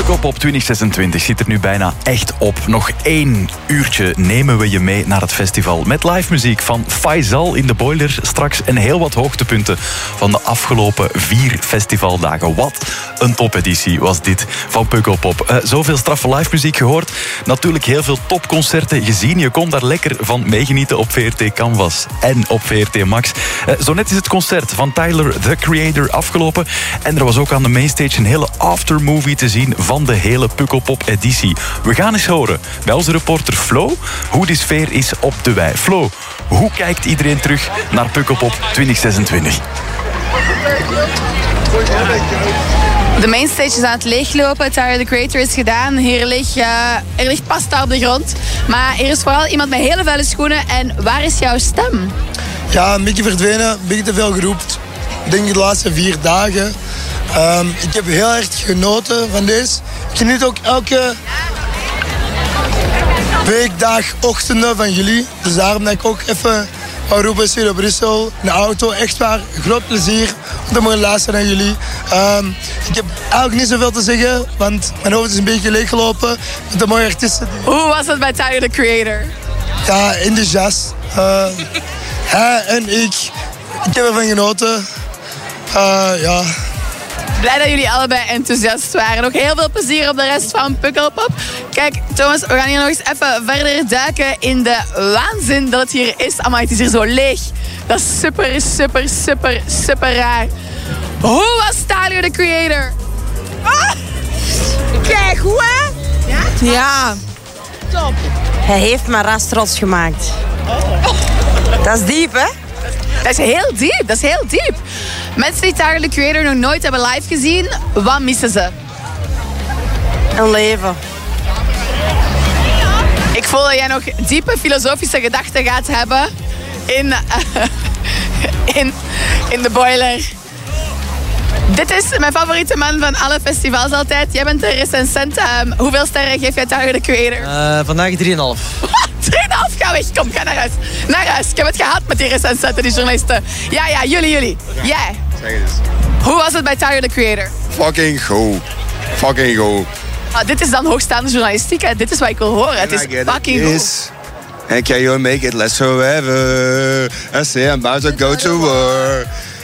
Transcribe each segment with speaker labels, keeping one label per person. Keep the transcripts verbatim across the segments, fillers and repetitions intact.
Speaker 1: Pukkelpop twintig zesentwintig zit er nu bijna echt op. Nog één uurtje nemen we je mee naar het festival. Met live muziek van Faisal in de Boiler straks en heel wat hoogtepunten van de afgelopen vier festivaldagen. Wat een topeditie was dit van Pukkelpop. Uh, zoveel straffe live muziek gehoord. Natuurlijk heel veel topconcerten gezien. Je kon daar lekker van meegenieten op V R T Canvas en op V R T Max. Uh, zo net is het concert van Tyler, the Creator, afgelopen. En er was ook aan de mainstage een hele aftermovie te zien van de hele Pukkelpop-editie. We gaan eens horen bij onze reporter Flo hoe de sfeer is op de wei. Flo, hoe kijkt iedereen terug naar Pukkelpop twintig zesentwintig?
Speaker 2: De mainstage is aan het leeglopen. Tyler, the Creator, is gedaan. Hier ligt, uh, er ligt pasta op de grond. Maar er is vooral iemand met hele vuile schoenen. En waar is jouw stem?
Speaker 3: Ja, een beetje verdwenen. Een beetje te veel geroept. Ik denk de laatste vier dagen. Um, ik heb heel erg genoten van deze. Ik geniet ook elke weekdag, ochtenden van jullie. Dus daarom dat ik ook even wou roepen, Studio Brussel, een auto. Echt waar, groot plezier om te mogen luisteren naar jullie. Um, ik heb eigenlijk niet zoveel te zeggen, want mijn hoofd is een beetje leeggelopen met de mooie artiesten.
Speaker 2: Hoe was het bij Tyler, the Creator?
Speaker 3: Ja, enthousiast. Uh, hij en ik, ik heb ervan genoten. Uh, ja...
Speaker 2: Blij dat jullie allebei enthousiast waren. Nog heel veel plezier op de rest van Pukkelpop. Kijk, Thomas, we gaan hier nog eens even verder duiken in de waanzin dat het hier is. Amai, het is hier zo leeg. Dat is super, super, super, super raar. Hoe was Tyler, the Creator?
Speaker 4: Ah! Kijk, hoe hè? Ja? Ja. Top. Hij heeft me ras trots gemaakt. Oh. Dat is diep, hè?
Speaker 2: Dat is heel diep, dat is heel diep. Mensen die Tyler, the Creator, nog nooit hebben live gezien, wat missen ze?
Speaker 4: Een leven.
Speaker 2: Ik voel dat jij nog diepe filosofische gedachten gaat hebben in, uh, in, in de Boiler. Dit is mijn favoriete man van alle festivals altijd. Jij bent de recensent. Um, hoeveel sterren geef jij Tyler, the Creator?
Speaker 5: Uh, vandaag drie komma vijf.
Speaker 2: drie komma vijf? Ga weg, kom, ga naar huis. Naar huis. Ik heb het gehad met die recensenten, die journalisten. Ja, ja, jullie, jullie. Jij.
Speaker 6: Zeg eens.
Speaker 2: Hoe was het bij Tyler, the Creator?
Speaker 6: Fucking goed. Fucking goed.
Speaker 2: Ah, dit is dan hoogstaande journalistiek, hè. Dit is wat ik wil horen. Het is fucking goed.
Speaker 6: And can you make it last forever? I say I'm about to go to war.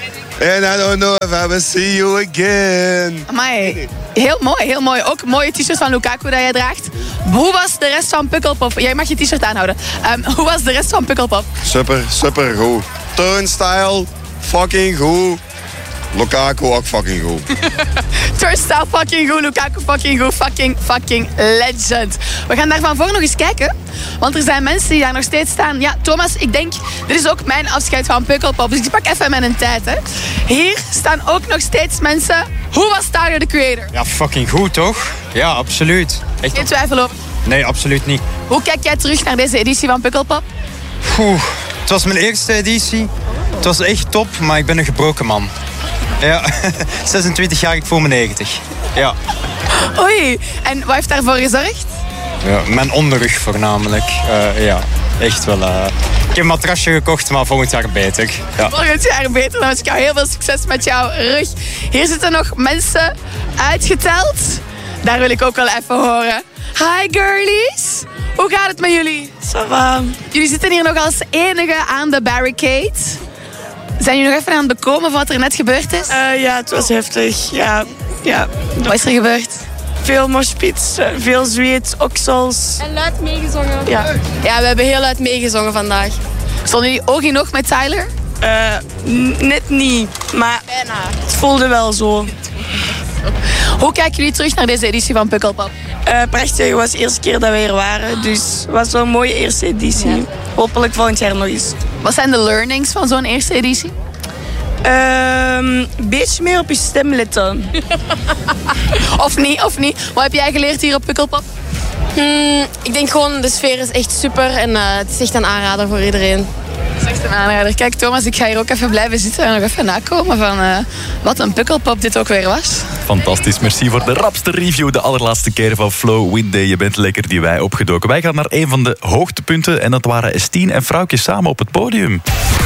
Speaker 6: And I don't know if I will see you again.
Speaker 2: Amai, heel mooi, heel mooi. Ook mooie t-shirts van Lukaku dat jij draagt. Hoe was de rest van Pukkelpop? Jij mag je t-shirt aanhouden. Um, hoe was de rest van Pukkelpop?
Speaker 6: Super, super goed. Turnstile, fucking goed. Lukaku ook fucking goed.
Speaker 2: Turnstile fucking goed, Lukaku fucking goed, fucking, fucking legend. We gaan daar van voor nog eens kijken. Want er zijn mensen die daar nog steeds staan. Ja, Thomas, ik denk, dit is ook mijn afscheid van Pukkelpop. Dus ik pak even mijn tijd, hè. Hier staan ook nog steeds mensen. Hoe was Tyler, the Creator?
Speaker 5: Ja, fucking goed, toch? Ja, absoluut. Echt.
Speaker 2: Geen twijfel over?
Speaker 5: Nee, absoluut niet.
Speaker 2: Hoe kijk jij terug naar deze editie van Pukkelpop?
Speaker 5: Oeh, het was mijn eerste editie. Het was echt top, maar ik ben een gebroken man. Ja, zesentwintig jaar, ik voel me negentig. Ja.
Speaker 2: Oei, en wat heeft daarvoor gezorgd?
Speaker 5: Ja, mijn onderrug voornamelijk. Uh, ja, echt wel. Uh... Ik heb een matrasje gekocht, maar volgend jaar beter. Ja.
Speaker 2: Volgend jaar beter, dan wens ik jou heel veel succes met jouw rug. Hier zitten nog mensen uitgeteld. Daar wil ik ook wel even horen. Hi girlies, hoe gaat het met jullie?
Speaker 4: Ça va.
Speaker 2: Jullie zitten hier nog als enige aan de barricade. Zijn jullie nog even aan het bekomen van wat er net gebeurd is?
Speaker 4: Uh, ja, het was heftig. Ja, ja.
Speaker 2: Wat is er gebeurd?
Speaker 4: Veel moshpits, veel zweet, oksels.
Speaker 7: En luid meegezongen.
Speaker 4: Ja.
Speaker 7: Ja, we hebben heel luid meegezongen vandaag.
Speaker 2: Stonden jullie oog in oog met Tyler?
Speaker 4: Uh, net niet, maar
Speaker 7: bijna.
Speaker 4: Het voelde wel zo.
Speaker 2: Hoe kijken jullie terug naar deze editie van Pukkelpop?
Speaker 4: Uh, prachtig, het was de eerste keer dat we hier waren. Dus het was wel een mooie eerste editie. Ja. Hopelijk volgend jaar nog eens.
Speaker 2: Wat zijn de learnings van zo'n eerste editie?
Speaker 4: Een uh, beetje meer op je stem letten.
Speaker 2: Of niet, of niet. Wat heb jij geleerd hier op Pukkelpop?
Speaker 7: Hmm, ik denk gewoon, de sfeer is echt super. En uh, het is echt een aanrader voor iedereen.
Speaker 2: Het is echt een aanrader. Kijk Thomas, ik ga hier ook even blijven zitten en nog even nakomen van uh, wat een Pukkelpop dit ook weer was.
Speaker 1: Fantastisch, merci voor de rapste review. De allerlaatste keer van Flo Winday. Je bent lekker die wij opgedoken. Wij gaan naar een van de hoogtepunten en dat waren Estien en Vrouwtje samen op het podium.